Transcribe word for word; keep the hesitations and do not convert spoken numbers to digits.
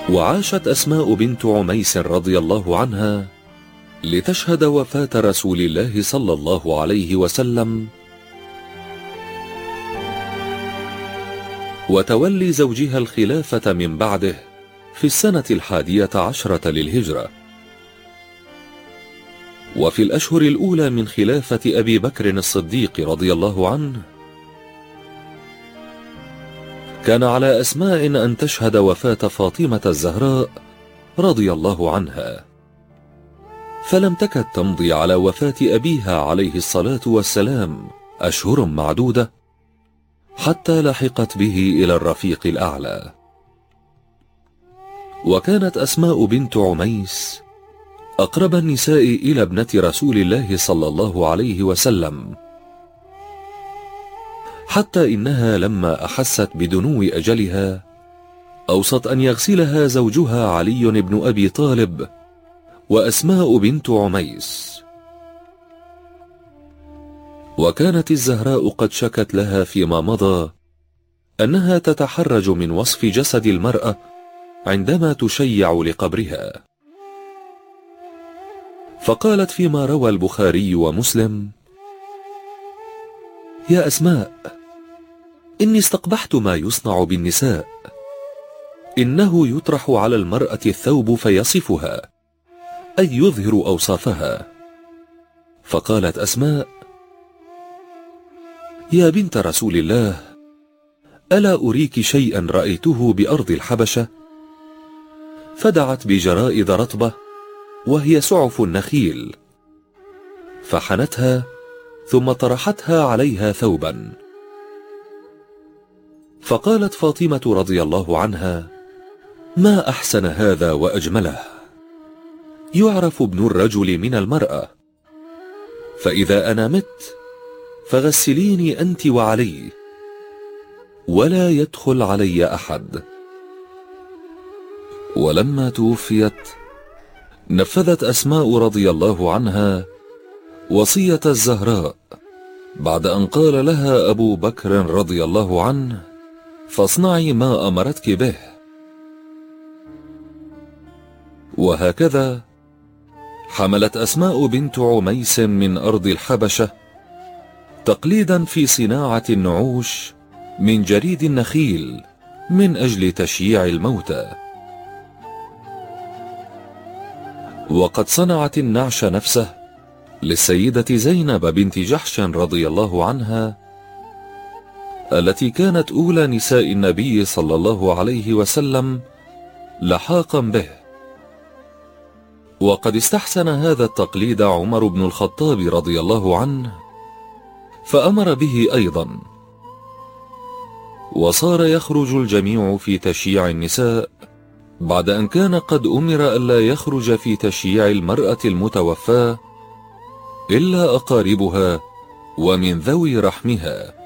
وعاشت أسماء بنت عميس رضي الله عنها لتشهد وفاة رسول الله صلى الله عليه وسلم وتولي زوجها الخلافة من بعده في السنة الحادية عشرة للهجرة، وفي الأشهر الأولى من خلافة أبي بكر الصديق رضي الله عنه كان على أسماء أن تشهد وفاة فاطمة الزهراء رضي الله عنها، فلم تكد تمضي على وفاة أبيها عليه الصلاة والسلام أشهر معدودة حتى لحقت به إلى الرفيق الأعلى. وكانت أسماء بنت عميس أقرب النساء إلى ابنة رسول الله صلى الله عليه وسلم، حتى إنها لما أحست بدنو أجلها أوصت أن يغسلها زوجها علي بن أبي طالب وأسماء بنت عميس. وكانت الزهراء قد شكت لها فيما مضى أنها تتحرج من وصف جسد المرأة عندما تشيع لقبرها، فقالت فيما روى البخاري ومسلم: يا أسماء، إني استقبحت ما يصنع بالنساء، إنه يطرح على المرأة الثوب فيصفها أي يظهر أوصافها. فقالت أسماء: يا بنت رسول الله، ألا أريك شيئا رأيته بأرض الحبشة؟ فدعت بجرائد رطبة وهي سعف النخيل، فحنتها ثم طرحتها عليها ثوبا. فقالت فاطمة رضي الله عنها: ما أحسن هذا وأجمله، يعرف ابن الرجل من المرأة، فإذا أنا مت فغسليني أنت وعلي ولا يدخل علي أحد. ولما توفيت نفذت أسماء رضي الله عنها وصية الزهراء بعد أن قال لها أبو بكر رضي الله عنه: فاصنعي ما أمرتك به. وهكذا حملت أسماء بنت عميس من أرض الحبشة تقليدا في صناعة النعوش من جريد النخيل من أجل تشييع الموتى. وقد صنعت النعش نفسه للسيدة زينب بنت جحش رضي الله عنها، التي كانت أولى نساء النبي صلى الله عليه وسلم لحاقا به. وقد استحسن هذا التقليد عمر بن الخطاب رضي الله عنه فأمر به أيضا، وصار يخرج الجميع في تشييع النساء بعد أن كان قد أمر ألا يخرج في تشييع المرأة المتوفاة إلا أقاربها ومن ذوي رحمها.